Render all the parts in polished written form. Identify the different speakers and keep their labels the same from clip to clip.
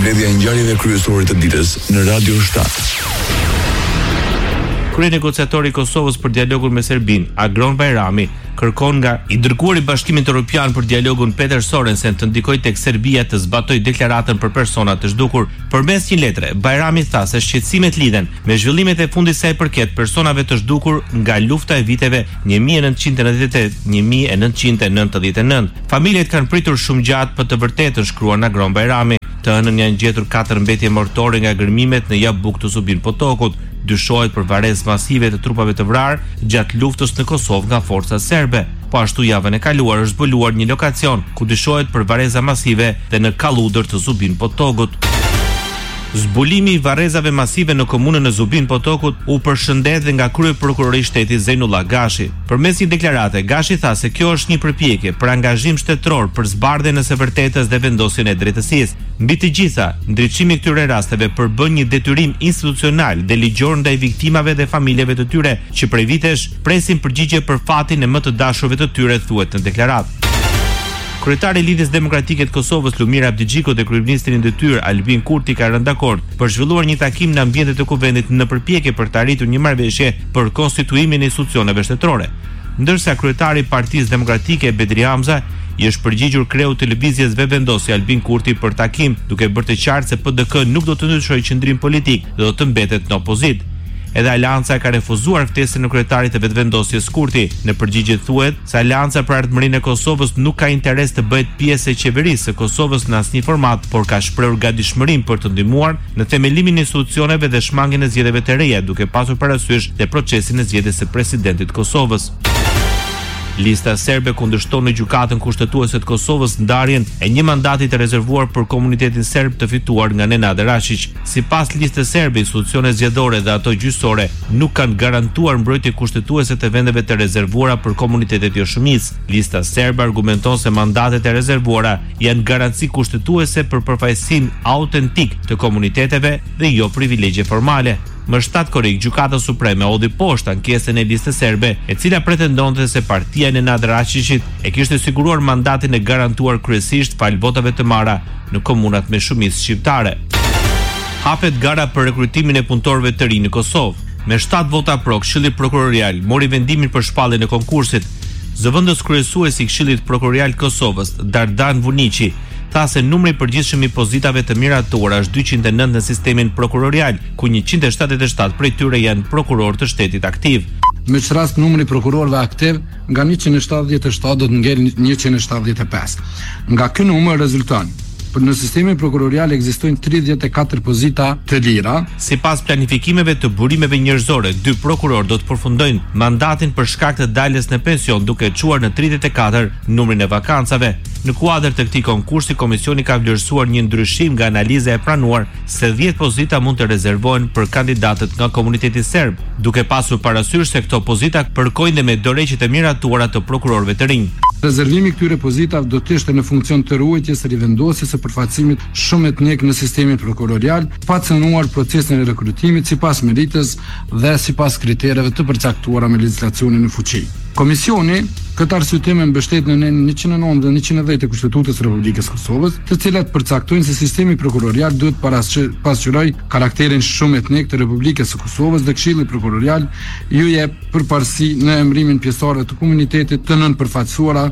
Speaker 1: Përmbledhja e ngjarjeve kryesore të ditës në Radio 7.
Speaker 2: Kryenegociatori i Kosovës për dialogun me Serbinë, Agron Bajrami, kërkon nga i dërguari i Bashkimit Evropian për dialogun Peter Sorensen të ndikojë tek Serbia të zbatojë deklaratën për persona të zhdukur. Përmes një letre, Bajrami tha se shqetësimet lidhen me zhvillimet e fundit sa i përket personave të zhdukur nga lufta e viteve 1998-1999. Familjet kanë pritur shumë gjatë për të vërtetën, shkruan Agron Bajrami. Të hënën janë gjetur 4 mbetje mortore nga gërmimet në Jabuk të Zubin Potokut. Dyshohet për varrezë masive të trupave të vrarë gjatë luftës në Kosovë nga forcat serbe. Po ashtu javën e kaluar është zbuluar një lokacion ku dyshohet për varreza masive dhe në Kalludër të Zubin Potokut. Zbulimi i varrezave masive në komunën e Zubin Potokut u përshëndet nga kryeprokurori i shtetit Zejnullah Gashi. Përmes një deklarate, Gashi tha se kjo është një përpjekje për angazhim shtetëror për zbardhjen e së vërtetës dhe vendosjen e drejtësisë. Mbi të gjitha, ndriçimi i këtyre rasteve përbën një detyrim institucional dhe ligjor ndaj viktimave dhe familjeve të tyre që prej vitesh presin përgjigje për fatin e më të dashurve të tyre, thuhet në deklaratë. Kryetari i Lidhjes Demokratike të Kosovës Lumir Abdigjiku dhe kryeministri i detyrë Albin Kurti kanë rënë dakord për zhvilluar një takim në ambientet e kuvendit në përpjekje për të arritur një marrëveshje për konstituimin e institucioneve shtetërore. Ndërsa kryetari i Partisë Demokratike Bedri Hamza i është përgjigjur kreut të lëvizjes Vevendosi Albin Kurti për takim, duke bërë të qartë se PDK nuk do të ndryshojë qendrim politik dhe do të mbetet në opozitë. Edhe Aleanca ka refuzuar ftesën e kryetarit të vetëvendosjes Kurti. Në përgjigje thuhet se Aleanca për ardhmërinë e Kosovës nuk ka interes të bëhet pjesë e qeverisë së Kosovës në asnjë format, por ka shprehur gatishmërinë për të ndihmuar në themelimin e institucioneve dhe shmangjen e zgjedhjeve të reja, duke pasur parasysh dhe procesin e zgjedhjes së presidentit të Kosovës. Lista serbe kundërshton në gjykatën kushtetuese të Kosovës ndarjen e një mandati të rezervuar për komunitetin serb të fituar nga Nenad Rashić. Sipas listës serbe, institucionet zgjedhore dhe ato gjyqësore nuk kanë garantuar mbrojtje kushtetuese të vendeve të rezervuara për komunitetet joshumisë. Lista serbe argumenton se mandatet e rezervuara janë garanci kushtetuese për përfaqësinë autentik të komuniteteve dhe jo privilegje formale. Më 7 korrik, Gjykata Supreme hodhi poshtë ankesën e listës serbe, e cila pretendonte se partia e Nenad Rashićit e kishte siguruar mandatin e garantuar kryesisht fal votave të marra në komunat me shumicë shqiptare. Hapet gara për rekrutimin e punëtorëve të rinj në Kosovë. Me 7 vota pro, Këshilli Prokurorial mori vendimin për shpalljen e konkursit. Zëvendës kryesuesi i Këshillit Prokurorial të Kosovës, Dardan Vuniqi, tha se numri i përgjithshëm i pozitave të miratuara është 209 në sistemin prokurorial, ku 177 prej tyre janë prokurorë të shtetit aktiv.
Speaker 3: Me që rast numri prokurorëve aktiv nga 177 do të ngel 175. Nga ky numër rezulton në sistemin prokurorial ekzistojnë 34 pozita të lira.
Speaker 2: Sipas planifikimeve të burimeve njerëzore, 2 prokurorë do të përfundojnë mandatin për shkak të daljes në pension, duke çuar në 34 numrin e vakancave. Në kuadër të këtij konkursi, komisioni ka vlerësuar një ndryshim nga analiza e pranuar se 10 pozita mund të rezervohen për kandidatët nga komuniteti serb, duke pasur parasysh se këto pozita përkojnë dhe me dorëheqjet e miratuara të prokurorëve të rinj.
Speaker 3: Rezervimi këtyre pozitave do të ishte në funksion të ruajtjes së rivendosjes së përfaqësimit shumë etnik në sistemin prokurorial, pa cënuar procesin e rekrutimit sipas meritës dhe sipas kritereve të përcaktuara me legjislacionin në fuqi. Komisioni këtë arsyetim e mbështet në 109 dhe 110 të Kushtetutës së Republikës së Kosovës, të cilat përcaktojnë se sistemi prokurorial duhet pasqyrojë karakterin shumë etnik të Republikës së Kosovës dhe Këshilli Prokurorial ju jep përparësi në emërimin pjesëmarrësve të komunitetit të nënpërfaqësuara.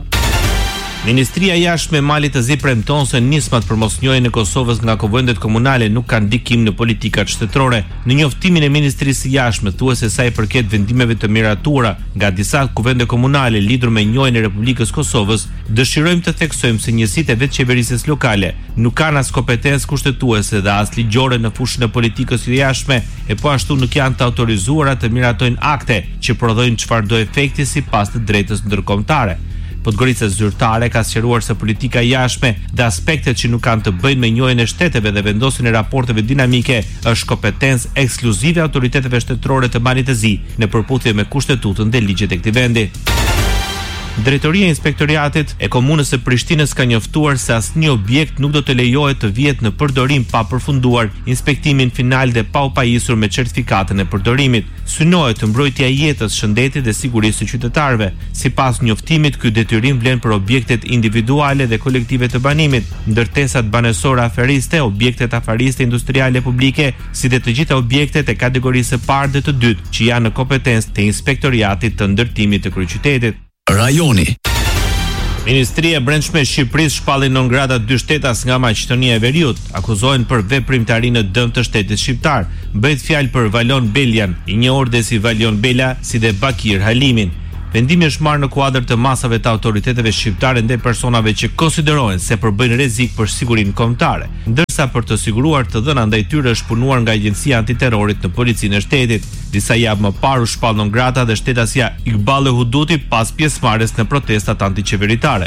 Speaker 2: Ministria e Jashtme e Malit të Zi premton se nismat për mosnjohjen e Kosovës nga kuvendet komunale nuk kanë ndikim në politikat shtetërore. Në njoftimin e Ministrisë së Jashtme thuhet se sa i përket vendimeve të miratuara nga disa kuvende komunale lidhur me njohjen e Republikës Kosovës, dëshirojmë të theksojmë se njësitë e vetëqeverisjes lokale nuk kanë as kompetencë kushtetuese dhe as ligjore në fushën e politikës së jashtme, e po ashtu nuk janë të autorizuara të miratojnë akte që prodhojnë çfarëdo efekti sipas të drejtës ndërkombëtare. Podgorica zyrtare ka sqaruar se politika e jashtme dhe aspektet që nuk kanë të bëjnë me njohjen e shteteve dhe vendosjen e raporteve dinamike është kompetencë ekskluzive e autoriteteve shtetërore të Malit të Zi në përputhje me kushtetutën dhe ligjet e këtij vendi. Drejtoria e Inspektoriatit e Komunës së Prishtinës ka njoftuar se asnjë objekt nuk do të lejohet të vihet në përdorim pa përfunduar inspektimin final dhe pa u pajisur me certifikatën e përdorimit. Synohet mbrojtja e jetës, shëndetit dhe sigurisë së qytetarëve. Sipas njoftimit, ky detyrim vlen për objektet individuale dhe kolektive të banimit, ndërtesat banesore aferiste, objektet afariste industriale publike, si dhe të gjitha objektet e kategorisë së parë dhe të dytë që janë në kompetencë të Inspektoriatit të Ndërtimit të Kryeqytetit.
Speaker 1: Rajoni.
Speaker 2: Ministria e Brendshme e Shqipërisë shpalli non grata 2 shtetas nga Maqedonia e Veriut, akuzohen për veprimtari në dëm të shtetit shqiptar. Bëhet fjalë për Valon Belian, i njohur dhe si Valion Bela, si dhe Bakir Halimin. Vendimi është marrë në kuadër të masave të autoriteteve shqiptare ndaj personave që konsiderohen se përbëjnë rrezik për sigurinë kombëtare, ndërsa për të siguruar të dhëna ndaj tyre është punuar nga Agjencia Antiterrorit në Policinë e Shtetit. Disa javë më parë u shpall non grata dhe shtetasja Iqbal Huduti pas pjesëmarrjes në protestat antiqeveritare.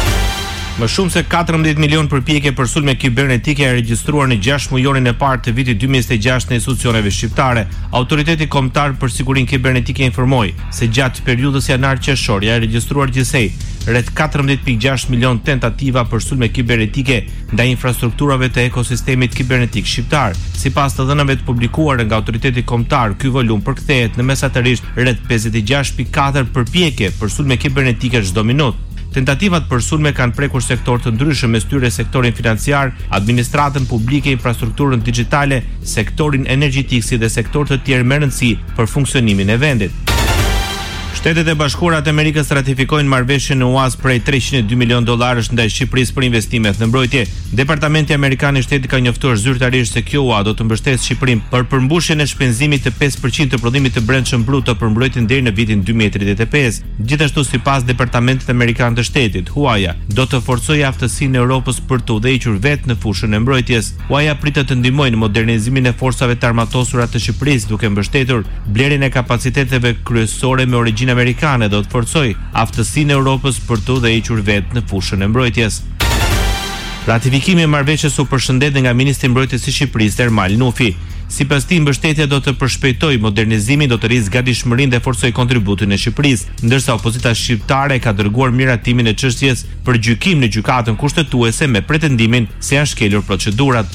Speaker 2: Më shumë se 14 milion përpjekje për sulme kibernetike e regjistruar në 6 mujorin e parë të vitit 2026 në institucioneve shqiptare. Autoriteti Kombëtar për Sigurinë Kibernetike informoi se gjatë periudhës janar-qershor janë regjistruar gjithsej rreth 14.6 milion tentativa për sulme kibernetike ndaj infrastrukturave të ekosistemit kibernetik shqiptar. Sipas të dhënave të publikuara nga Autoriteti Kombëtar, ky volum përkthehet në mesatërisht rreth 56.4 përpjekje për sulme kibernetike çdo minutë. Tentativat për sulme kanë prekur sektor të ndryshëm, mes tyre sektorin financiar, administratën publike, infrastrukturën digjitale, sektorin energjetik si dhe sektor të tjerë me rëndësi për funksionimin e vendit. Shtetet e Bashkuara të Amerikës ratifikojnë marrëveshjen në UAS prej $302 milion ndaj Shqipërisë për investimet në mbrojtje. Departamenti Amerikan i Shtetit ka njoftuar zyrtarisht se kjo UA do të mbështesë Shqipërinë për përmbushjen e shpenzimit të 5% të prodhimit të brendshëm brut të përmbrojtjen deri në vitin 2035. Gjithashtu, sipas Departamentit Amerikan të Shtetit, huaja do të forcojë aftësinë e Europës për të udhëhequr vetë në fushën e mbrojtjes. Huaja pritet të ndihmojë në modernizimin e forcave të armatosura të Shqipërisë, duke mbështetur blerjen e kapaciteteve kryesore me origjinë amerikane, do të forcoj aftësinë e Europës për të udhëhequr vetë në fushën e mbrojtjes. Ratifikimi i marrëveshjes u përshëndet nga ministri i mbrojtjes i Shqipërisë, Ermal Nufi. Sipas tij, mbështetja do të përshpejtojë modernizimin, do të rrisë gatishmërinë dhe forcojë kontributin e Shqipërisë, ndërsa opozita shqiptare ka dërguar miratimin e çështjes për gjykim në gjykatën kushtetuese me pretendimin se janë shkelur procedurat.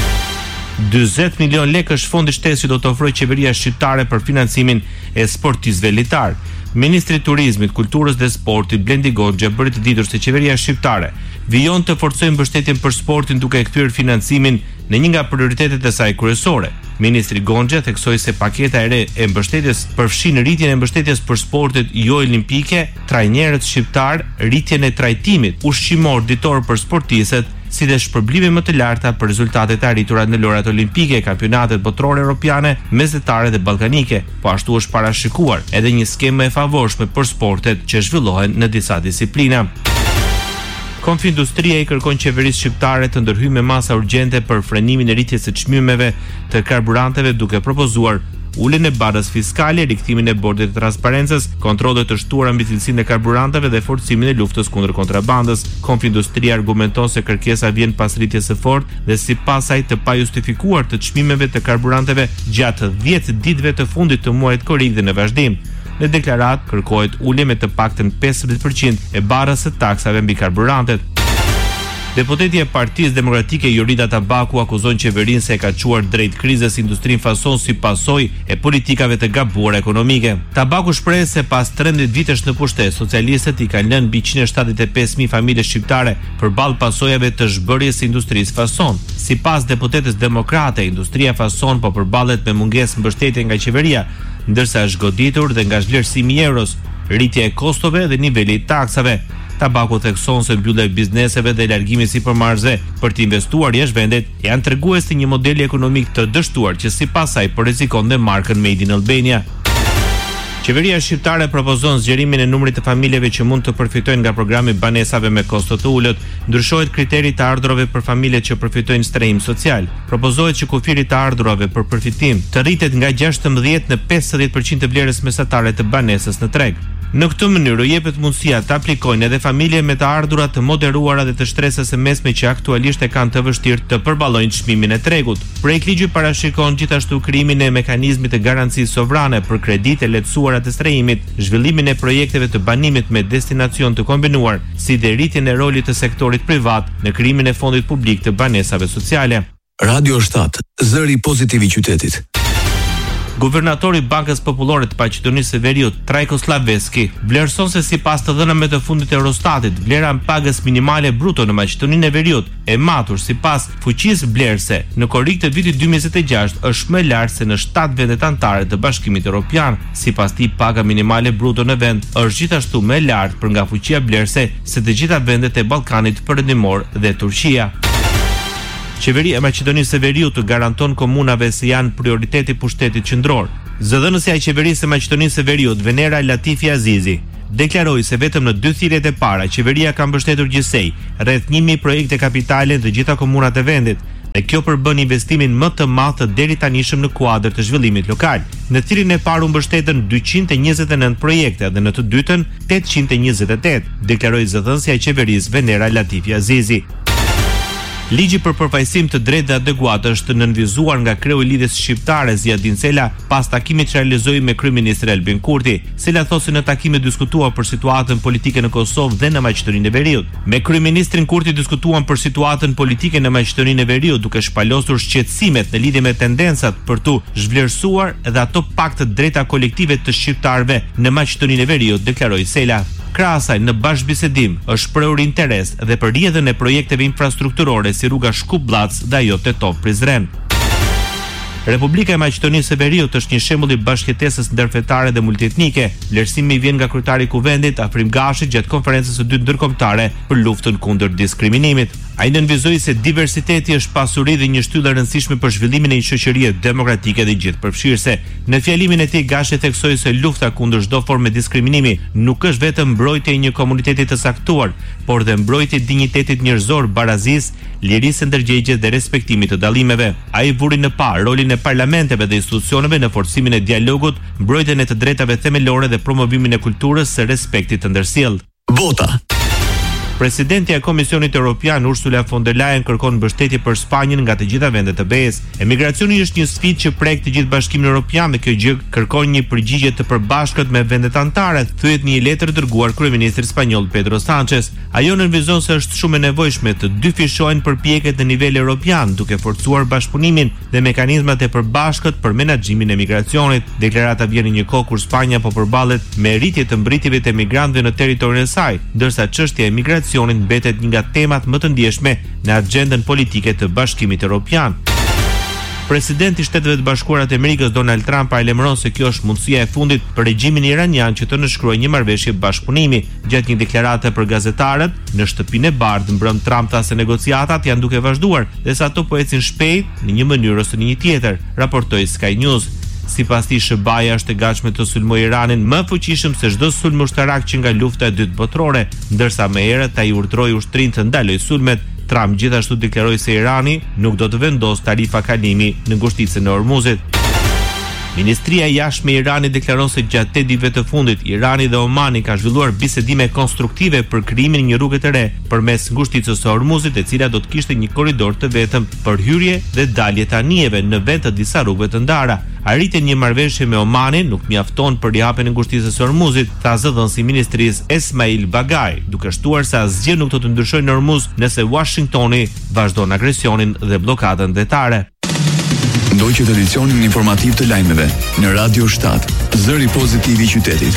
Speaker 2: 40 milion lekë është fondi shtesë që do të ofrojë qeveria shqiptare për financimin e sportistëve litar. Ministri i Turizmit, Kulturës dhe Sportit, Blendi Goxha, bëri të ditur se qeveria shqiptare vijon të forcojë mbështetjen për sportin duke kthyer financimin në një nga prioritetet e saj kryesore. Ministri Goxha theksoi se paketa e re e mbështetjes përfshin rritjen e mbështetjes për sportet jo olimpike, trajnerët shqiptar, rritjen e trajtimit ushqimor ditor për sportistët, si dhe shpërblime më të larta për rezultatet e arritura në lojrat olimpike, kampionatet botërore europiane, mesdhetare dhe ballkanike. Po ashtu është parashikuar edhe një skemë e favorshme për sportet që zhvillohen në disa disiplina. Konfindustria i kërkon qeverisë shqiptare të ndërhyjë me masa urgjente për frenimin e rritjes së çmimeve të karburanteve, duke propozuar uljen e barrës fiskale, rikthimin e bordit të transparencës, kontrollet të shtuara mbi cilësinë e karburanteve dhe forcimin e luftës kundër kontrabandës. Konfindustria argumenton se kërkesa vjen pas rritjes së fortë dhe sipas saj të pajustifikuar të çmimeve të karburanteve gjatë 10 ditëve të fundit të muajit korrik dhe në vazhdim. Në deklaratë kërkohet ulje me të paktën 15% e barrës së taksave mbi karburantet. Deputeti e Partisë Demokratike Jorida Tabaku akuzon qeverinë se e ka çuar drejt krizës industrinë fason si pasojë e politikave të gabuara ekonomike. Tabaku shpreh se pas 13 vitesh në pushtet, socialistët i kanë lënë mbi 175.000 familje shqiptare përballë pasojave të zhbërjes së industrisë fason. Sipas deputetës demokrate, industria fason po përballet me mungesë mbështetje nga qeveria, ndërsa është goditur dhe nga vlerësimi i euros, rritja e kostove dhe niveli i taksave. Tabaku thekson se mbyllja e bizneseve dhe largimi sipërmarrësve për të investuar jashtë vendit janë tregues të një modeli ekonomik të dështuar që sipas saj po rrezikon dhe markën Made in Albania. Qeveria shqiptare propozon zgjerimin e numrit të familjeve që mund të përfitojnë nga programi banesave me kosto të ulët. Ndryshohet kriteri të ardhurave për familjet që përfitojnë strehim social. Propozohet që kufiri të ardhurave për përfitim të rritet nga 16 në 50% të vlerës mesatare të banesës në treg. Në këtë mënyrë jepet mundësia të aplikojnë edhe familje me të ardhura të moderuara dhe të shtresës së mesme që aktualisht e kanë të vështirë të përballojnë çmimin e tregut. Projektligji parashikon gjithashtu krijimin e mekanizmit të garancisë sovrane për kreditë lehtësuara të strehimit, zhvillimin e projekteve të banimit me destinacion të kombinuar, si dhe rritjen e rolit të sektorit privat në krijimin e fondit publik të banesave sociale.
Speaker 1: Radio 7, zëri pozitiv i qytetit.
Speaker 2: Guvernatori i Bankës Popullore të Maqedonisë së Veriut, Trajko Slaveski, vlerëson se sipas të dhënave të fundit të Eurostatit, vlera e pagës minimale bruto në Maqedoninë e Veriut e matur sipas fuqisë vlerëse në korrik të vitit 2026 është më lart se në 7 vendet anëtare të Bashkimit Evropian. Sipas tij, paga minimale bruto në vend është gjithashtu më lart për nga fuqia vlerëse se të gjitha vendet e Ballkanit Perëndimor dhe Turqia. Qeveria e Maqedonisë së Veriut garanton komunave se janë prioriteti pushtetit qendror. Zëdhënësja e qeverisë së Maqedonisë së Veriut, Venera Latifi Azizi, deklaroi se vetëm në 2 thirrjet e para qeveria ka mbështetur gjithsej rreth 1000 projekte kapitale në të gjitha komunat e vendit. Dhe kjo përbën investimin më të madh të deri tanishëm në kuadër të zhvillimit lokal. Në thirrjen e parë u mbështetën 229 projekte dhe në të dytën 828, deklaroi zëdhënësja e qeverisë Venera Latifi Azizi. Ligji për përfaqësim të drejtë dhe adekuat është nënvizuar nga kreu i lidhjes shqiptare Ziadin Sela pas takimit që realizoi me kryeministrin Albin Kurti. Sela thotë se në takim diskutuan për situatën politike në Kosovë dhe në Maqedoninë e Veriut. Me kryeministrin Kurti diskutuan për situatën politike në Maqedoninë e Veriut, duke shpalosur shqetësimet në lidhje me tendencat për tu zhvlerësuar dhe ato pak të drejta kolektive të shqiptarëve në Maqedoninë e Veriut, deklaroi Sela. Krahasaj në bashkëbisedim është prehur interes dhe për rrjedhën e projekteve infrastrukturore si rruga Shkup-Blac dhe ajo Tetov-Prizren. Republika e Maqedonisë së Veriut është një shembull i bashkëjetesës ndërfetare dhe multietnike. Vlerësimi vjen nga kryetari i Kuvendit Afrim Gashi gjatë konferencës së dytë ndërkombëtare për luftën kundër diskriminimit. Ai nënvizoi se diversiteti është pasuri dhe një shtyllë e rëndësishme për zhvillimin e një shoqërie demokratike dhe gjithëpërfshirëse. Në fjalimin e tij Gashi theksoi se lufta kundër çdo forme diskriminimi nuk është vetëm mbrojtja e një komuniteti të saktuar, por dhe mbrojtja e dinjitetit njerëzor, barazisë, lirisë së ndërgjegjjes dhe respektimit të dallimeve. Ai vuri në parë rolin e parlamenteve dhe institucioneve në forcimin e dialogut, mbrojtjen e të drejtave themelore dhe promovimin e kulturës së respektit të ndërsjellë.
Speaker 1: Bota.
Speaker 2: Presidentja e Komisionit Evropian Ursula von der Leyen kërkon mbështetje për Spanjën nga të gjitha vendet e BE-s. Emigracioni është një sfidë që prek të gjithë Bashkimin Evropian dhe kjo gjë kërkon një përgjigje të përbashkët me vendet anëtare, thuhet në një letër dërguar kryeministrit spanjoll Pedro Sanchez. Ajo nënvizon se është shumë e nevojshme të dyfishohen përpjekjet në nivel evropian, duke forcuar bashkëpunimin dhe mekanizmat e përbashkët për menaxhimin e migracionit. Deklarata vjen në një kohë kur Spanja po përballet me rritje të mbritjeve të emigrantëve në territorin e saj, ndërsa çështja e migracionit mbetet një nga temat më të ndjeshme në agjendën politike të Bashkimit Evropian. Presidenti i Shteteve të Bashkuara të Amerikës Donald Trump paralajmëron se kjo është mundësia e fundit për regjimin iranian që të nënshkruajë një marrëveshje bashkëpunimi. Gjatë një deklarate për gazetarët në Shtëpinë e Bardhë, mbrëm Trump tha se negociatat janë duke vazhduar dhe se ato po ecin shpejt në një mënyrë ose në një tjetër, raportoi Sky News. Sipas tij, SBA-ja është e gatshme të sulmojë Iranin më fuqishëm se çdo sulm ushtarak që nga lufta e dytë botërore, ndërsa më herët ai urdhëroi ushtrinë të ndalojë sulmet. Trump gjithashtu deklaroi se Irani nuk do të vendosë tarifa kalimi në ngushticën e Hormuzit. Ministria e Jashtme e Iranit deklaron se gjatë 8 ditëve të fundit, Irani dhe Omani kanë zhvilluar bisedime konstruktive për krijimin e një rruge të re përmes ngushticës së Hormuzit, e cila do të kishte një korridor të vetëm për hyrje dhe dalje të anijeve në vend të disa rrugëve të ndara. Arritja e një marrëveshje me Omanin nuk mjafton për japjen e ngushticës së Hormuzit, tha zëdhënësi i ministrisë Esmail Bagai, duke shtuar se asgjë nuk do të ndryshojë në Hormuz nëse Washingtoni vazhdon agresionin dhe bllokadën detare.
Speaker 1: Ndoqët edicionin informativ të lajmeve në Radio 7, zëri pozitiv i qytetit.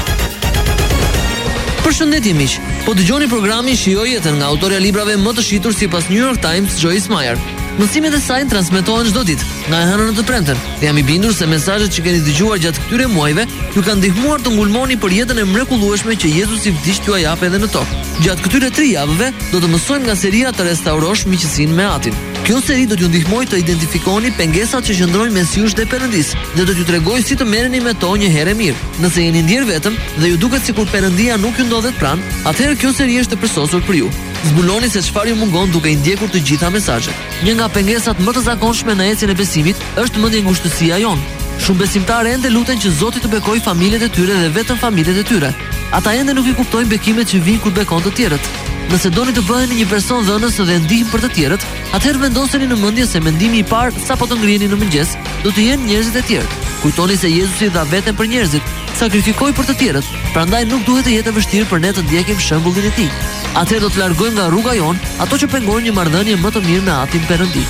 Speaker 4: Përshëndetje miq. Po dëgjoni programin Shijoj jetën nga autorja e librave më të shitur sipas New York Times, Joyce Meyer. Mësimet e saj transmetohen çdo ditë, nga e hëna në të premten. Dhe jam i bindur se mesazhet që keni dëgjuar gjatë këtyre muajve ju kanë ndihmuar të ngulmoni për jetën e mrekullueshme që Jezusi vdiq t'ju jap edhe në tokë. Gjatë këtyre 3 javëve do të mësojmë nga seria të restaurosh miqësinë me Atin. Kjo seri do t'ju ndihmojë të identifikoni pengesat që qëndrojnë mes jush dhe Perëndis, dhe do t'ju tregoj si të merreni me to një herë mirë. Nëse jeni ndjer vetëm dhe ju duket sikur Perëndia nuk ju ndodhet pranë, atëherë kjo seri është e përsosur për ju. Zbuloni se çfarë ju mungon duke i ndjekur të gjitha mesazhet. Një nga pengesat më të zakonshme në ecjen e besimit është mendje ngushtësia jon. Shumë besimtarë ende luten që Zoti të bekojë familjet e tyre dhe vetëm familjet e tyre. Ata ende nuk i kuptojnë bekimet që vijnë kur bekon të tjerët. Nëse doni të bëheni një person dhënës dhe ndihmë për të tjerët, atëherë vendoseni në mendje se mendimi i parë sapo të ngriheni në mëngjes do të jenë njerëzit e tjerë. Kujtoni se Jezusi dha veten për njerëzit, sakrifikoi për të tjerët, prandaj nuk duhet të jetë e vështirë për ne të ndjekim shembullin e tij. Atëherë do të largojmë nga rruga jon ato që pengojnë një marrëdhënie më të mirë me Atin Perëndi.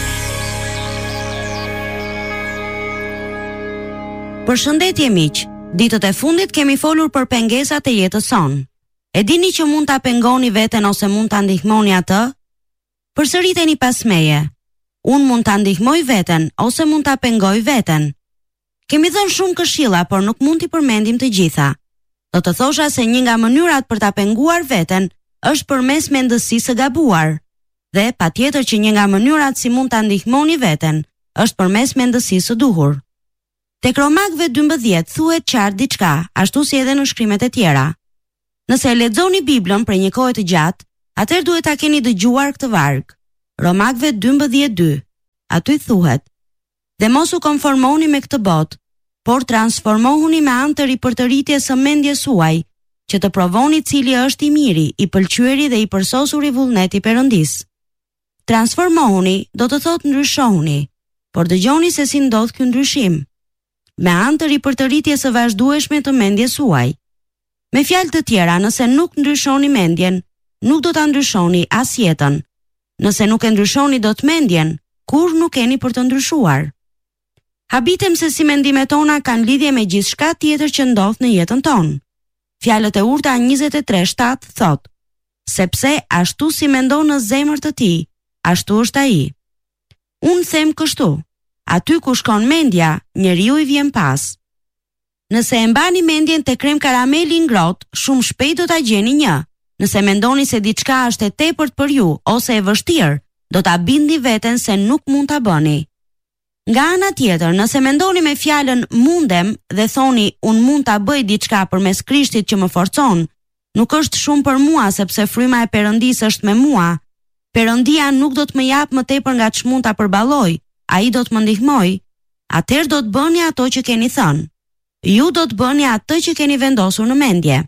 Speaker 5: Përshëndetje miq. Ditët e fundit kemi folur për pengesat e jetës sonë. E dini që mund ta pengoni veten ose mund ta ndihmoni atë? Përsëriteni pas meje. Unë mund ta ndihmoj veten ose mund ta pengoj veten. Kemi dhënë shumë këshilla, por nuk mund t'i përmendim të gjitha. Do të thosha se një nga mënyrat për ta penguar veten është përmes mendësisë së gabuar. Dhe patjetër që një nga mënyrat si mund ta ndihmoni veten është përmes mendësisë së duhur. Tek Romakëve 12 thuhet qartë diçka, ashtu si edhe në shkrimet e tjera. Nëse e lexoni Biblën për një kohë të gjatë, atëherë duhet ta keni dëgjuar këtë varg. Romakëve 12:2. Aty thuhet: "Dhe mos u konformoni me këtë botë, por transformohuni me anë të ripërtëritjes së mendjes suaj, që të provoni cili është i miri, i pëlqyeri dhe i përsosuri vullneti Perëndis." Transformohuni do të thotë ndryshohuni, por dëgjoni se si ndodh ky ndryshim. Me anë të ripërtëritjes së vazhdueshme të mendjes suaj. Me fjalë të tjera, nëse nuk ndryshoni mendjen, nuk do ta ndryshoni as jetën. Nëse nuk e ndryshoni dot mendjen, kur nuk keni për të ndryshuar. Habitem se si mendimet tona kanë lidhje me gjithçka tjetër që ndodh në jetën tonë. Fjalët e urta 23:7 thot: "Sepse ashtu si mendon në zemër të tij, ashtu është ai." Unë them kështu: aty ku shkon mendja, njeriu i vjen pas. Nëse e mbani mendjen te krem karameli ngrohtë, shumë shpejt do ta gjeni një. Nëse mendoni se diçka është e tepërt për ju ose e vështirë, do ta bindni veten se nuk mund ta bëni. Nga ana tjetër, nëse mendoni me fjalën mundem dhe thoni unë mund ta bëj diçka përmes Krishtit që më forcon, nuk është shumë për mua sepse fryma e Perëndisë është me mua. Perëndia nuk do të më jap më tepër nga ç'mund ta përballoj, ai do të më ndihmoj. Atëherë do të bëni ato që keni thënë. Ju do të bëni atë që keni vendosur në mendje.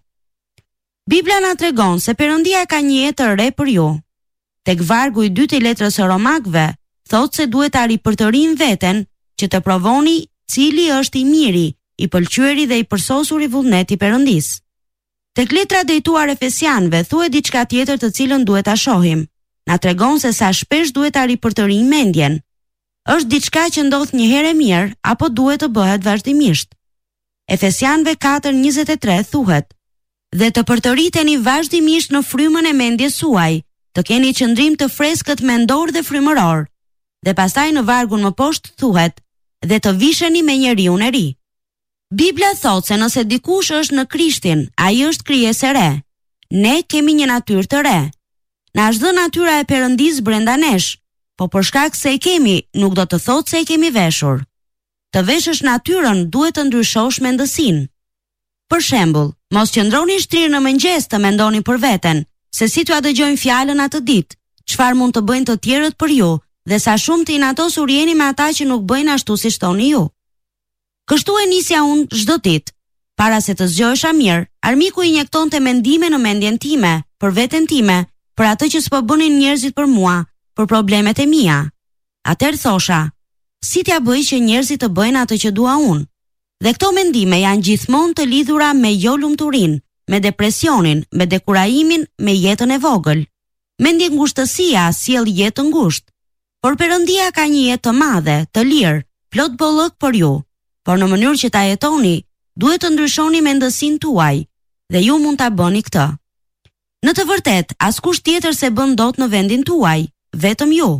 Speaker 5: Bibla na tregon se Perëndia ka një jetë të re për ju. Tek vargu i 2 i letrës së Romakëve, thotë se duhet ta ripërtërin veten që të provoni cili është i miri, i pëlqyeri dhe i përsosuri vullneti Perëndis. Tek letra drejtuar Efesianëve thuhet diçka tjetër të cilën duhet ta shohim. Na tregon se sa shpesh duhet ta ripërtërin mendjen. Është diçka që ndodh një herë mirë apo duhet të bëhet vazhdimisht. Efesianëve 4:23 thuhet: "Dhe të përtëriteni vazhdimisht në frymën e mendjes suaj, të keni qëndrim të freskët mendor dhe frymëror." Dhe pastaj në vargun më poshtë thuhet: "Dhe të visheni me njeriun e ri." Bibla thotë se nëse dikush është në Krishtin, ai është krijesë e re. Ne kemi një natyrë të re. Na është dhënë natyra e Perëndisë brenda nesh, po për shkak se e kemi, nuk do të thotë se e kemi veshur. Të veshësh natyrën duhet të ndryshosh mendësinë. Për shembull, mos qëndroni shtrirë në mëngjes të mendoni për veten, se si t'ua dëgjojnë fjalën atë ditë, çfarë mund të bëjnë të tjerët për ju, dhe sa shumë të inatosur jeni me ata që nuk bëjnë ashtu si thoni ju. Kështu e nisja unë çdo ditë. Para se të zgjohesha mirë, armiku injektonte mendime në mendjen time, për veten time, për atë që s'po bënin njerëzit për mua, për problemet e mia. Atëherë thosha: si t'ja bëj që njerëzit të bëjnë atë që dua unë? Dhe këto mendime janë gjithmonë të lidhura me jo lumturinë, me depresionin, me dekurajimin, me jetën e vogël. Mendje ngushtësia sjell jetë ngushtë. Por Perëndia ka një jetë të madhe, të lirë, plot bollëk për ju. Por në mënyrë që ta jetoni, duhet të ndryshoni mendësinë tuaj, dhe ju mund ta bëni këtë. Në të vërtetë, askush tjetër se bën dot në vendin tuaj, vetëm ju.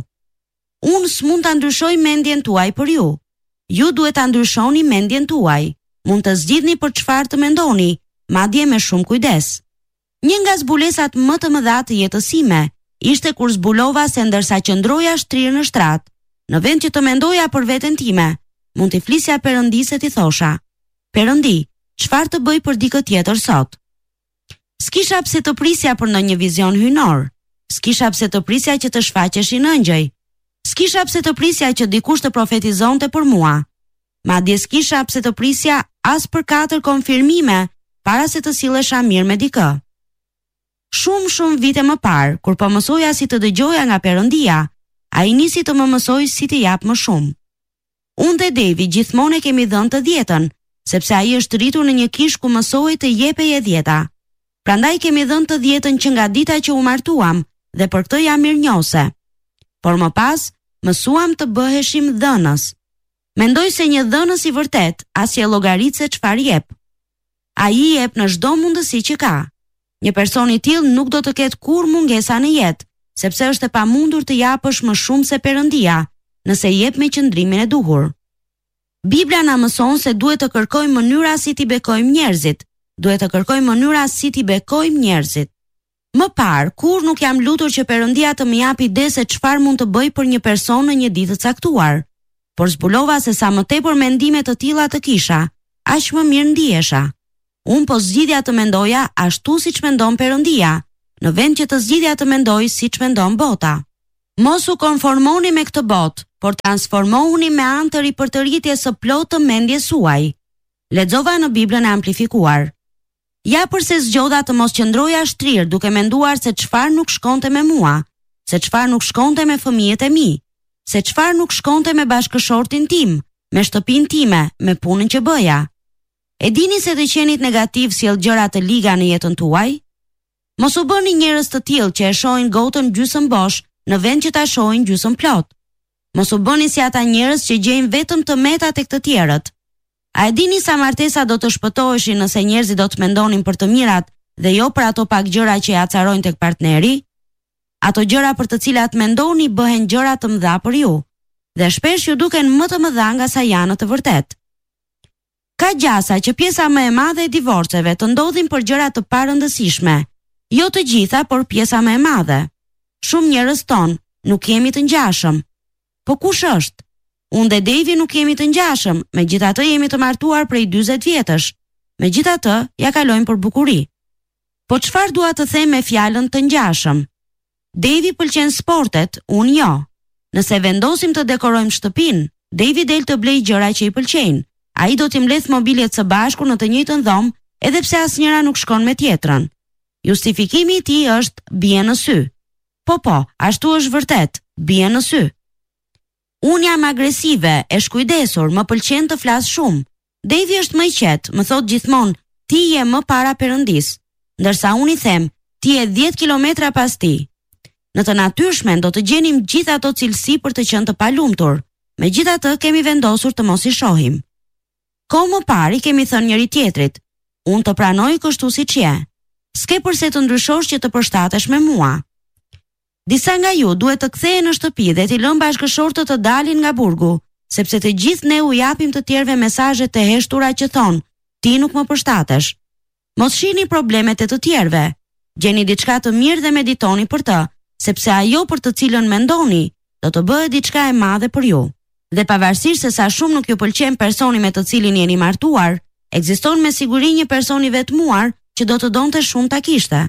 Speaker 5: Unë s'mund ta ndryshoj mendjen tuaj për ju. Ju duhet ta ndryshoni mendjen tuaj. Mund të zgjidhni për çfarë të mendoni, madje me shumë kujdes. Një nga zbulesat më të mëdha të jetës sime ishte kur zbulova se ndërsa qëndroja shtrirë në shtrat, në vend që të mendoja për veten time, mund t'i flisja Perëndisë e t'i thosha: Perëndi, çfarë të bëj për dikë tjetër sot? S'kisha pse të prisja për ndonjë vizion hyjnor. S'kisha pse të prisja që të shfaqeshin ëngjëj. S'kisha pse të prisja që dikush të profetizonte për mua. madje s'kisha pse të prisja as për 4 konfirmime para se të sillesha mirë me dikë. Shumë vite më parë, kur po mësoja si të dëgjoja nga Perëndia, ai nisi të më mësoj si të jap më shumë. Unë dhe Devi gjithmonë e kemi dhënë të 10-ën, sepse ai është rritur në një kish ku mësoi të jepeje 10. Prandaj kemi dhënë të 10-ën që nga dita që u martuam, dhe për këtë jam mirënjohëse. Por më pas, mësuam të bëheshim dhënës. Mendoj se një dhënës i vërtet as e llogarit se çfarë jep. Ai jep në çdo mundësi që ka. Një person i tillë nuk do të ketë kurrë mungesa në jetë, sepse është e pamundur të japësh më shumë se Perëndia, nëse jep me qëndrimin e duhur. Bibla na mëson se duhet të kërkojmë mënyra si t'i bekojmë njerëzit. Duhet të kërkojmë mënyra si t'i bekojmë njerëzit. Më parë, kur nuk jam lutur që Perëndia të më japë ide se çfarë mund të bëj për një person në një ditë të caktuar, por zbulova se sa më tepër mendime të tilla të kisha, aq më mirë ndihesha. Unë po zgjidhja të mendoja ashtu siç mendon Perëndia, në vend që të zgjidhja të mendoj siç mendon bota. Mos u konformoni me këtë botë, por transformohuni me anë të ripërtëritjes së plotë të mendjes suaj. Lexova në Biblën e amplifikuar. Ja përse zgjodha të mos qëndroja shtrirë duke menduar se çfarë nuk shkonte me mua, se çfarë nuk shkonte me fëmijët e mi, se çfarë nuk shkonte me bashkëshortin tim, me shtëpinë time, me punën që bëja. E dini se të qenit negativ sjell gjëra të liga në jetën tuaj? Mos u bëni njerëz të tillë që e shohin gotën gjysmë bosh në vend që ta shohin gjysmë plot. Mos u bëni si ata njerëz që gjejnë vetëm të meta tek të tjerët. A e dini sa martesa do të shpëtoheshin nëse njerëzit do të mendonin për të mirat dhe jo për ato pak gjëra që ja acarojnë tek partneri? Ato gjëra për të cilat mendoni bëhen gjëra të mëdha për ju, dhe shpesh ju duken më të mëdha nga sa janë në të vërtetë. Ka gjasa që pjesa më e madhe e divorceve të ndodhin për gjëra të parëndësishme. Jo të gjitha, por pjesa më e madhe. Shumë njerëz tonë nuk jemi të ngjashëm. Po kush është? Unë dhe Devi nuk jemi të ngjashëm, megjithatë jemi të martuar prej 40 vjetësh. Megjithatë, ja kalojmë për bukuri. Po çfarë dua të them me fjalën të ngjashëm? Devi pëlqen sportet, unë jo. Nëse vendosim të dekorojmë shtëpinë, Devi del të blej gjëra që i pëlqejnë. Ai do t'i mbledh mobiljet së bashku në të njëjtën dhomë, edhe pse asnjëra nuk shkon me tjetrën. Justifikimi i tij është bie në sy. Po, ashtu është vërtet, bie në sy. Unë jam agresive, e shkujdesur, më pëlqen të flas shumë. Devi është më i qetë, më thot gjithmonë, ti je më para Perëndis, ndërsa unë i them, ti je 10 kilometra pas ti. Në të natyrshmen do të gjenim gjithë ato cilësi për të qenë të palumtur. Megjithatë kemi vendosur të mos i shohim. Kohë më parë kemi thënë njëri tjetrit, unë të pranoj kështu siç je. S'ke përse të ndryshosh që të përshtatesh me mua. Disa nga ju duhet të kthehen në shtëpi dhe t'i lënë bashkëshortët të dalin nga burgu, sepse të gjithë ne u japim të tjerëve mesazhe të heshtura që thon, ti nuk më përshtatesh. Mos shihni problemet e të tjerëve. Gjeni diçka të mirë dhe meditoni për të, sepse ajo për të cilën mendoni do të bëhet diçka e madhe për ju. Dhe pavarësisht se sa shumë nuk ju pëlqen personi me të cilin jeni martuar, ekziston me siguri një person i vetmuar që do të donte shumë ta kishte.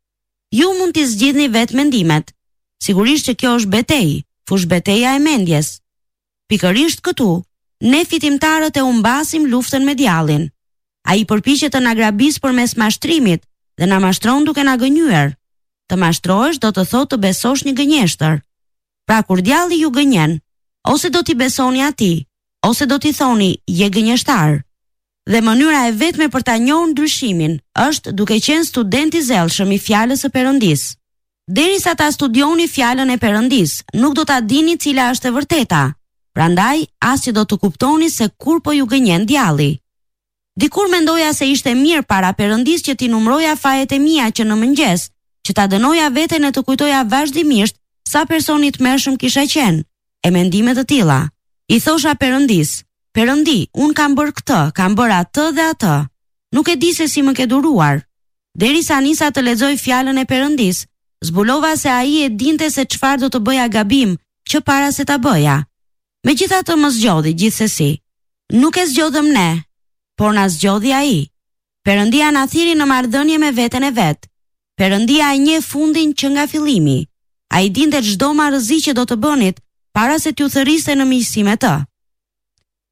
Speaker 5: Ju mund t'i zgjidhni vetë mendimet. Sigurisht që kjo është betejë, fushbeteja e mendjes. Pikërisht këtu, ne fitimtarët e humbasim luftën me djallin. Ai përpiqet të na grabisë përmes mashtrimit dhe na mashtron duke na gënjur. Të mashtrohesh do të thotë të besosh një gënjeshtër. Pra kur djalli ju gënjen, ose do t'i besoni atij, ose do t'i thoni je gënjeshtar. Dhe mënyra e vetme për ta njohur ndryshimin është duke qenë student i zellshëm i fjalës së Perëndis. Derisa ta studioni fjalën e Perëndis, nuk do ta dini cila është e vërteta. Prandaj, as që do të kuptoni se kur po ju gënjen djalli. Dikur mendoja se ishte mirë para Perëndis që t'i numroja fajet e mia që në mëngjes, që ta dënoja veten e të kujtoja vazhdimisht sa personi i tmerrshëm kisha qenë, e mendime të tilla. I thosha Perëndis, Perëndi, un kam bërë këtë, kam bërë atë dhe atë. Nuk e di se si më ke duruar. Derisa nisa të lexoj fjalën e Perëndis, zbulova se ai e dinte se çfarë do të bëja gabim që para se ta bëja. Megjithatë më zgjodhi gjithsesi. Nuk e zgjodhëm ne, por na zgjodhi ai. Perëndia na thiri në marrëdhënie me veten e vet. Perëndia e njeh fundin që nga fillimi. Ai dinte çdo marrëzi që do të bënit para se t'ju thërriste në miqësi me të.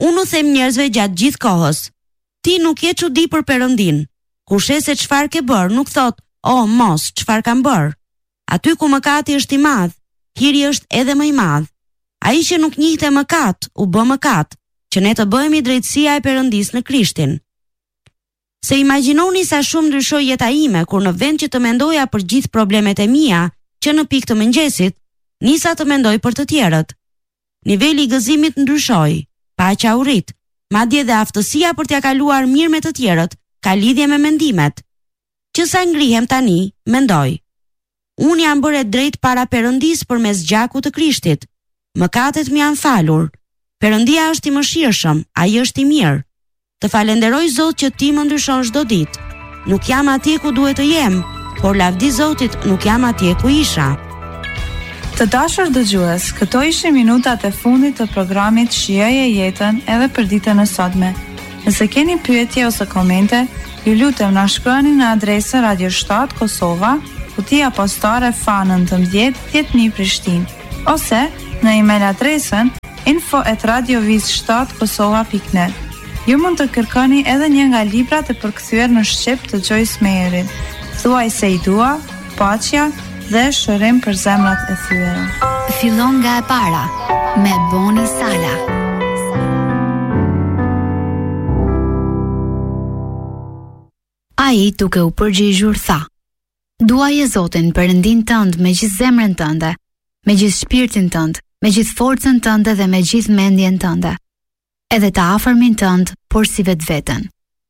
Speaker 5: Unë u them njerëzve gjatë gjithë kohës, ti nuk je çudi për Perëndin. Kur she se çfarë ke bër, nuk thot, "Oh, mos, çfarë kam bër?" Aty ku mëkati është i madh, hiri është edhe më i madh. Ai që nuk njihte mëkat, u bë mëkat, që ne të bëhemi drejtësia e Perëndisë në Krishtin. Se imagjinoni sa shumë ndryshoi jeta ime kur në vend që të mendoja për gjithë problemet e mia, që në pikë të mëngjesit, nisa të mendoj për të tjerët. Niveli i gëzimit ndryshoi, paqja u rrit, madje dhe aftësia për t'ia kaluar mirë me të tjerët ka lidhje me mendimet. Që sa ngrihem tani, mendoj. Unë jam bërë e drejt para Perëndisë përmes gjakut të Krishtit. Mëkatet më janë falur. Perëndia është i mëshirshëm, ai është i mirë. Të falenderoj Zot që ti më ndryshon çdo ditë. Nuk jam atje ku duhet të jem, por lavdi Zotit nuk jam atje ku isha.
Speaker 6: Të dashur dëgjues, këto ishin minutat e fundit të programit Shijoje jetën edhe për ditën e sotme. Nëse keni pyetje ose komente, ju lutem na shkruani në adresën Radio 7 Kosova, kutia postare FA19 10000 Prishtinë, ose në email adresën info@radioviz7kosova.net. Ju mund të kërkoni edhe një nga librat e përkthyer në shqip të Joyce Meyerit, Thuaj se i dua, Paqja dhe Shërim për zemrat e thyera.
Speaker 7: Fillon nga e para me Boni Sala. Ai duke u përgjigjur tha: Duaje Zotin Perëndin tënd me gjithë zemrën tënde, me gjithë shpirtin tënd, me gjithë forcën tënde dhe me gjithë mendjen tënde, edhe të afërmin tënd, por si vetveten.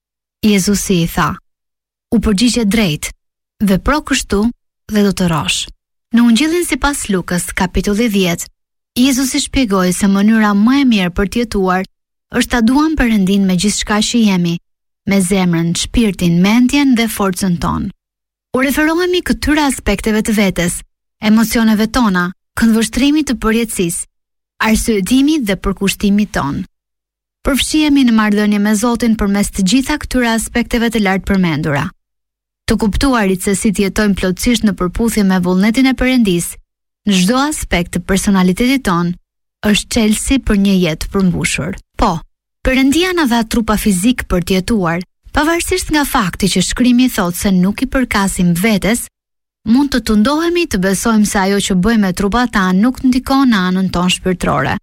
Speaker 7: Jezusi i tha: U përgjigje drejt, vepro kështu dhe do të rosh. Në Ungjillin sipas Lukës, kapitulli 10, Jezusi shpjegoi se mënyra më e mirë për të jetuar është ta duam Perëndin me gjithçka që jemi, me zemrën, shpirtin, mendjen dhe forcën tonë. U referohemi këtyre aspekteve të vetes, emocioneve tona, këndvështrimit të përjetësisë, arsyetimit dhe përkushtimit tonë. Përfshihemi në marrëdhënie me Zotin përmes të gjitha këtyre aspekteve të lartë përmendura. Të kuptuarit se si të jetojmë plotësisht në përputhje me vullnetin e Perëndisë, në çdo aspekt të personalitetit tonë, është çelësi për një jetë përmbushur. Po, Perëndia na dha trupa fizik për të jetuar, pavarësisht nga fakti që shkrimi thotë se nuk i përkasim vetes, mund të tundohemi të besojmë se ajo që bëjmë me trupat tanë nuk ndikon në anën tonë shpirtërore.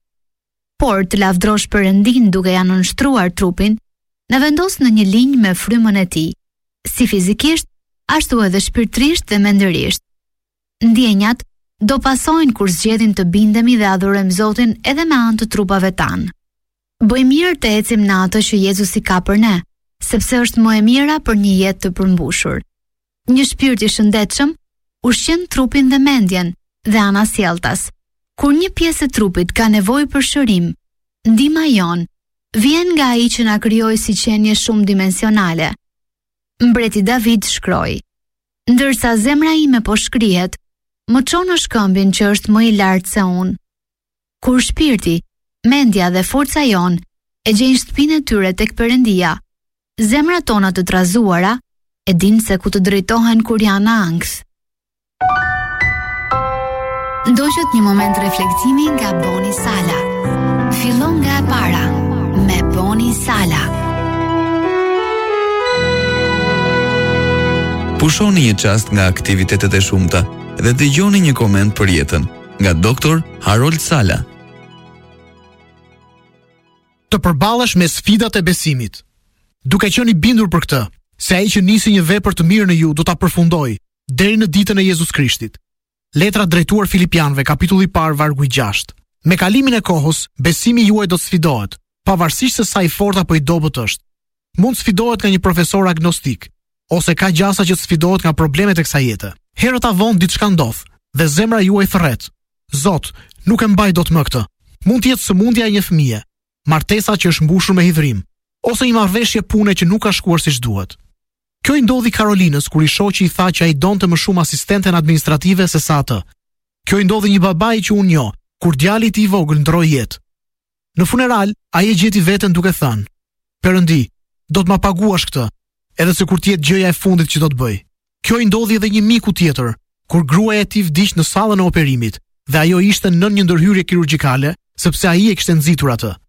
Speaker 7: Por të lavdrosh Perëndin duke ja nënshtruar trupin, na vendos në një linjë me frymën e tij, si fizikisht, ashtu edhe shpirtërisht dhe mendërisht. Ndjenjat do pasojnë kur zgjedhim të bindemi dhe adhurojmë Zotin edhe me anë të trupave tanë. Bëj mirë të ecim në atë që Jezusi ka për ne, sepse është më e mira për një jetë të përmbushur. Një shpirt i shëndetshëm ushqen trupin dhe mendjen dhe anasjelltas. Kur një pjesë e trupit ka nevojë për shërim, ndihma jon vjen nga ai që na krijoi si qenie shumë dimensionale. Mbreti David shkroi: Ndërsa zemra ime po shkrihet, më çon në shkëmbin që është më i lartë se unë. Kur shpirti, mendja dhe forca jon e gjejnë shtëpinë e tyre tek Perëndia, zemrat tona të trazuara e dinë se ku të drejtohen kur janë në ankth. Ndoqët një moment reflektimi nga Boni Sala. Fillon nga e para me Boni Sala.
Speaker 1: Pushoni një çast nga aktivitetet e shumta dhe dëgjoni një koment për jetën nga Dr. Harold Sala.
Speaker 8: Të përballesh me sfidat e besimit. Duke qenë i bindur për këtë, se ai që nisi një vepër të mirë në ju do ta përfundojë deri në ditën e Jezus Krishtit. Letra drejtuar Filipianëve, kapitulli 1, vargu 6. Me kalimin e kohës, besimi juaj do të sfidohet, pavarësisht se sa i fortë apo i dobët është. Mund sfidohet nga një profesor agnostik, ose ka gjasa që sfidohet nga problemet e kësaj jete. Herët avon diçka ndodh dhe zemra juaj thërret. Zot, nuk e mbaj dot më këtë. Mund të jetë sëmundja e një fëmie, martesa që është mbushur me hidhrim, ose një marrëveshje pune që nuk ka shkuar siç duhet. Kjo i ndodhi Karolinës kur i shoqi i tha që ai donte më shumë asistenten administrative se sa atë. Kjo i ndodhi një babai që unë njoh, kur djali i tij i vogël ndroi jetë. Në funeral, ai e gjeti veten duke thënë: Perëndi, do të ma paguash këtë, edhe se kur të jetë gjëja e fundit që do të bëj. Kjo i ndodhi edhe një miku tjetër, kur gruaja e tij vdiq në sallën e operimit, dhe ajo ishte nën një ndërhyrje kirurgjikale, sepse ai e kishte nxitur atë.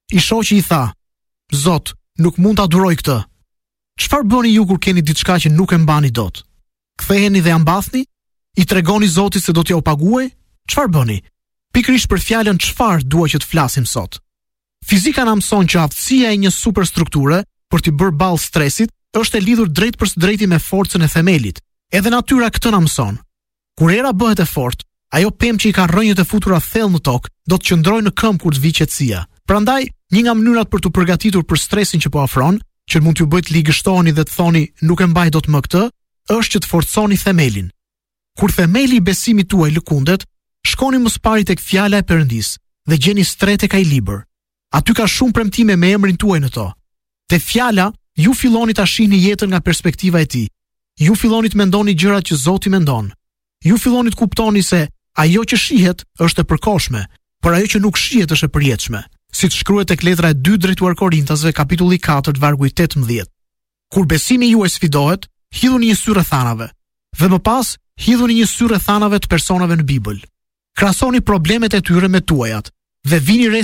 Speaker 8: I shoqi I tha: Zot, nuk mund ta duroj këtë. Çfarë bëni ju kur keni diçka që nuk e mbani dot? Ktheheni dhe ja mbathni? I tregoni Zotit se do t'ja u paguaj? Çfarë bëni? Pikërisht për fjalën çfarë dua që të flasim sot. Fizika na mëson që aftësia e një superstrukture për t'i bërë ballë stresit është e lidhur drejt për së drejti me forcën e themelit. Edhe natyra këtë na mëson. Kur era bëhet e fortë, ajo pemë që I ka rrënjët e futura thellë në tokë do të qëndrojë në këmbë kur të vijë qetësia. Prandaj, një nga mënyrat për t'u përgatitur për stresin që po afron, që mund t'ju bëjë të ligështoheni dhe të thoni nuk e mbaj dot më këtë, është që të forconi themelin. Kur themeli I besimit tuaj lëkundet, shkoni më së pari tek fjala e Perëndis dhe gjeni stret tek ai libër. Aty ka shumë premtime me emrin tuaj në to. Te fjala, ju filloni ta shihni jetën nga perspektiva e tij. Ju filloni të mendoni gjërat që Zoti mendon. Ju filloni të kuptoni se ajo që shihet është e përkohshme, por ajo që nuk shihet është e përjetshme. Siç shkruhet tek letra e 2 drejtuar Korintasve, kapitulli 4, vargu 18. Kur besimi juaj sfidohet, hidhuni një sy rrethanave, dhe më pas hidhuni një sy rrethanave të personave në Bibël. Krahasoni problemet e tyre me tuajat dhe vini